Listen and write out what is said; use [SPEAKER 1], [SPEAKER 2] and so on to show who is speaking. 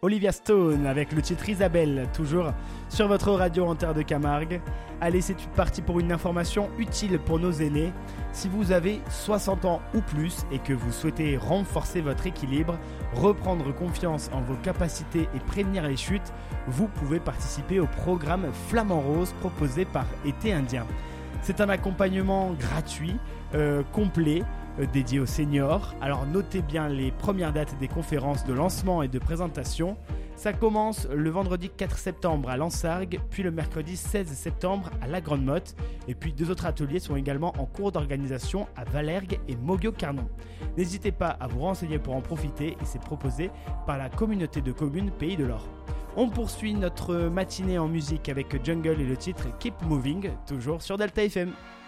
[SPEAKER 1] Olivia Stone avec le titre Isabelle, toujours sur votre radio en terre de Camargue. Allez, c'est parti pour une information utile pour nos aînés. Si vous avez 60 ans ou plus et que vous souhaitez renforcer votre équilibre, reprendre confiance en vos capacités et prévenir les chutes, vous pouvez participer au programme Flamand Rose proposé par Été Indien. C'est un accompagnement gratuit, complet, dédié aux seniors. Alors notez bien les premières dates des conférences de lancement et de présentation. Ça commence le vendredi 4 septembre à Lansargues, puis le mercredi 16 septembre à La Grande Motte. Et puis 2 autres ateliers sont également en cours d'organisation à Valergue et Moguio-Carnon. N'hésitez pas à vous renseigner pour en profiter et c'est proposé par la communauté de communes Pays de l'Or. On poursuit notre matinée en musique avec Jungle et le titre Keep Moving, toujours sur Delta FM.